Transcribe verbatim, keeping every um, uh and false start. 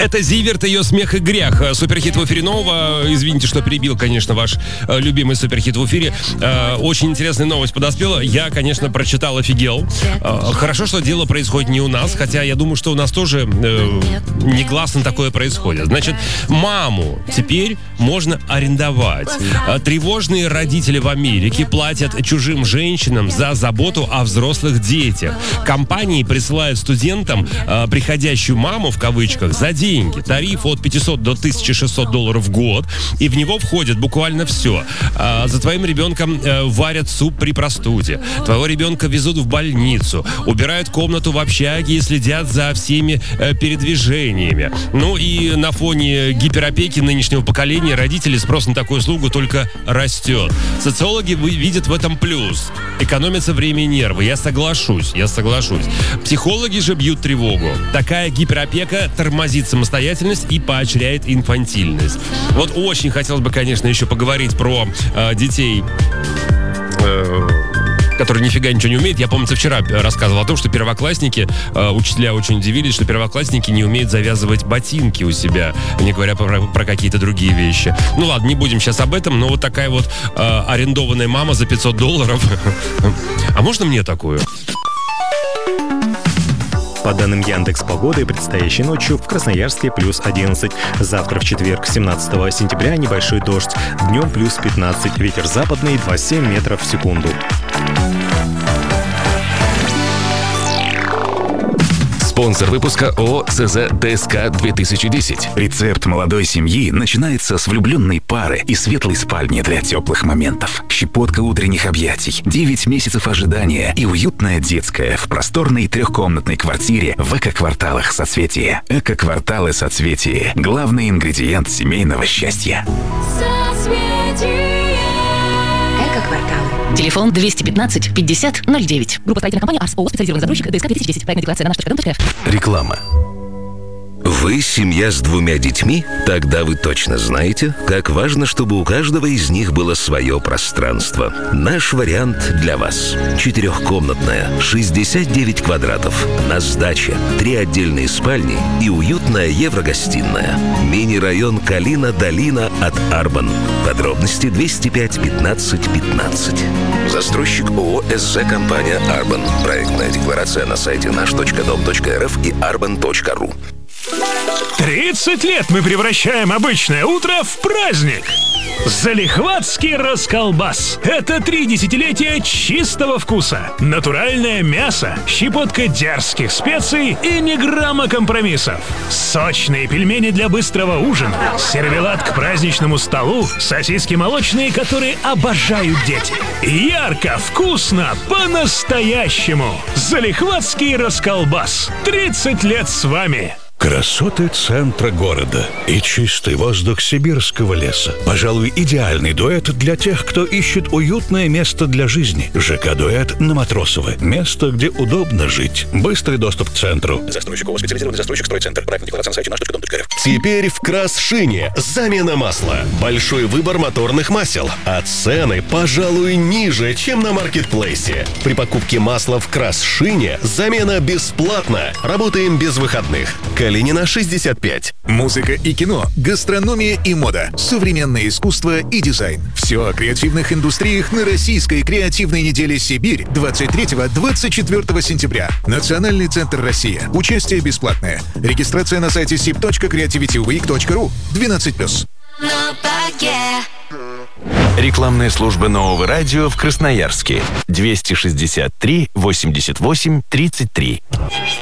Это Зиверт, ее смех и грех. Суперхит в эфире нового. Извините, что перебил, конечно, ваш э, любимый суперхит в эфире. Э, очень интересная новость подоспела. Я, конечно, прочитал, офигел. Э, хорошо, что дело происходит не у нас, хотя я думаю, что у нас тоже э, негласно такое происходит. Значит, маму теперь можно арендовать. Э, тревожные родители в Америке платят чужим женщинам за заботу о взрослых детях. Компании присылают студентам э, приходящую маму, в кавычках, за деньги. Тариф от пятисот до тысячи шестисот долларов в год, и в него входит буквально все. А, за твоим ребенком а, варят суп при простуде, твоего ребенка везут в больницу, убирают комнату в общаге и следят за всеми а, передвижениями. Ну и на фоне гиперопеки нынешнего поколения родители спрос на такую услугу только растет. Социологи видят в этом плюс. Экономится время и нервы. Я соглашусь, я соглашусь. Психологи же бьют тревогу. Такая гиперопека тормозит самостоятельность и поощряет инфантильность. Вот очень хотелось бы, конечно, еще поговорить про э, детей, э, которые нифига ничего не умеют. Я, помню, вчера рассказывал о том, что первоклассники, э, учителя очень удивились, что первоклассники не умеют завязывать ботинки у себя, не говоря про, про какие-то другие вещи. Ну ладно, не будем сейчас об этом, но вот такая вот э, арендованная мама за пятьсот долларов. А можно мне такую? По данным Яндекс.Погоды, предстоящей ночью в Красноярске плюс одиннадцать. Завтра в четверг, семнадцатого сентября, небольшой дождь. Днем плюс пятнадцать. Ветер западный двадцать семь метров в секунду. Спонсор выпуска ООО СЗ ДСК две тысячи десять. Рецепт молодой семьи начинается с влюбленной пары и светлой спальни для теплых моментов. Щепотка утренних объятий, девять месяцев ожидания и уютная детская в просторной трехкомнатной квартире в эко-кварталах Соцветие. Эко-кварталы Соцветие. Главный ингредиент семейного счастья. Соцветие. Эко-кварталы. Телефон двести пятнадцать пятьдесят ноль девять. Группа строительной компании АРС ООО, специализированный застройщик ДСК две тысячи десять. Проектная декларация на наш точка дом точка эф. Реклама. Вы семья с двумя детьми? Тогда вы точно знаете, как важно, чтобы у каждого из них было свое пространство. Наш вариант для вас. Четырехкомнатная, шестьдесят девять квадратов, на сдаче, три отдельные спальни и уютная еврогостиная. Мини-район Калина-Долина от Арбан. Подробности двести пять пятнадцать пятнадцать. Застройщик ООО СЗ компания Арбан. Проектная декларация на сайте наш точка дом точка рф и арбан точка ру. тридцать лет мы превращаем обычное утро в праздник. Залихватский расколбас. Это три десятилетия чистого вкуса. Натуральное мясо, щепотка дерзких специй и ни грамма компромиссов. Сочные пельмени для быстрого ужина, сервелат к праздничному столу, сосиски молочные, которые обожают дети. Ярко, вкусно, по-настоящему. Залихватский расколбас. тридцать лет с вами. Красоты центра города и чистый воздух сибирского леса. Пожалуй, идеальный дуэт для тех, кто ищет уютное место для жизни. ЖК-дуэт на Матросова. Место, где удобно жить. Быстрый доступ к центру. Застройщик ООО «Специализированный застройщик Стройцентр». Проектная декларация на сайте наш точка дом точка рф. Теперь в Красшине замена масла. Большой выбор моторных масел. А цены, пожалуй, ниже, чем на маркетплейсе. При покупке масла в Красшине замена бесплатна. Работаем без выходных. Калинина, шестьдесят пять. Музыка и кино, гастрономия и мода, современное искусство и дизайн. Все о креативных индустриях на Российской креативной неделе «Сибирь» двадцать третьего — двадцать четвёртого сентября. Национальный центр «Россия». Участие бесплатное. Регистрация на сайте сиб точка креативити уик точка ру. двенадцать плюс. Рекламная служба Нового радио в Красноярске. двести шестьдесят три восемьдесят восемь тридцать три.